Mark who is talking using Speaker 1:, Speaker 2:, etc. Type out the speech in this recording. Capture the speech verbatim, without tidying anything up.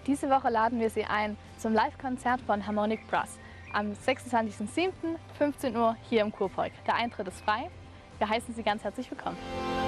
Speaker 1: Diese Woche laden wir Sie ein zum Live-Konzert von Harmonic Brass am sechsundzwanzigsten siebten fünfzehn Uhr hier im Kurpark. Der Eintritt ist frei. Wir heißen Sie ganz herzlich willkommen.